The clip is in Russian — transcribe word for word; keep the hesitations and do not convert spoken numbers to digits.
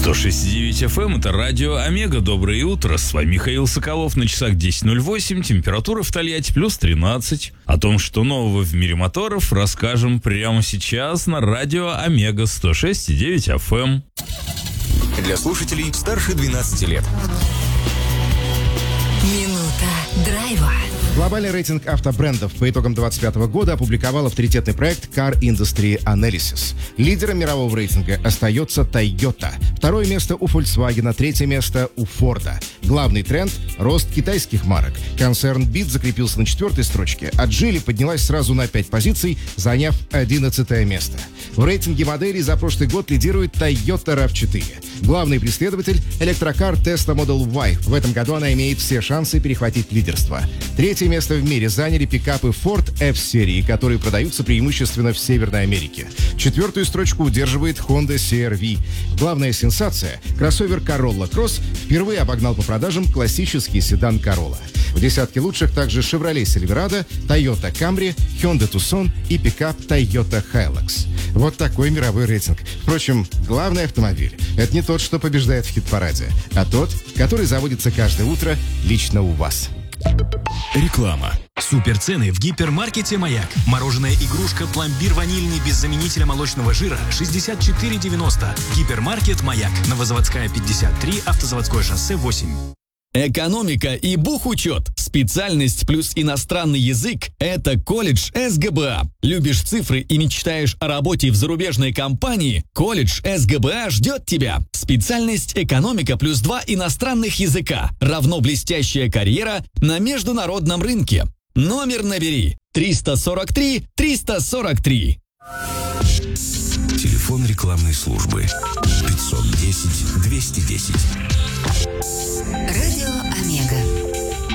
сто шесть и девять эф эм, это радио Омега. Доброе утро. С вами Михаил Соколов. На часах десять ноль восемь. Температура в Тольятти плюс тринадцать. О том, что нового в мире моторов, расскажем прямо сейчас на радио Омега сто шесть и девять эф эм. Для слушателей старше двенадцати лет. Минута драйва. Глобальный рейтинг автобрендов по итогам двадцать пятого года опубликовал авторитетный проект Car Industry Analysis. Лидером мирового рейтинга остается Toyota. Второе место у Volkswagen, третье место у Ford. Главный тренд – рост китайских марок. Концерн Бит закрепился на четвертой строчке, а Geely поднялась сразу на пять позиций, заняв одиннадцатое место. В рейтинге моделей за прошлый год лидирует Toyota рав четыре. Главный преследователь – электрокар Tesla Model Y. В этом году она имеет все шансы перехватить лидерство. Третье место в мире заняли пикапы Ford F-серии, которые продаются преимущественно в Северной Америке. Четвертую строчку удерживает Honda си ар ви. Главная сенсация – кроссовер Corolla Cross впервые обогнал по продажам классический седан Corolla. В десятке лучших также Chevrolet Silverado, Toyota Camry, Hyundai Tucson и пикап Toyota Hilux. Вот такой мировой рейтинг. Впрочем, главный автомобиль – это не тот, что побеждает в хит-параде, а тот, который заводится каждое утро лично у вас. Реклама. Суперцены в гипермаркете «Маяк». Мороженое игрушка пломбир ванильный без заменителя молочного жира шестьдесят четыре девяносто. Гипермаркет «Маяк». Новозаводская пятьдесят три, Автозаводское шоссе восемь. Экономика и бухучет. Специальность плюс иностранный язык – это колледж эс гэ бэ а. Любишь цифры и мечтаешь о работе в зарубежной компании? Колледж эс гэ бэ а ждет тебя. Специальность экономика плюс два иностранных языка равно блестящая карьера на международном рынке. Номер набери триста сорок три триста сорок три. Телефон рекламной службы пятьсот десять двести десять.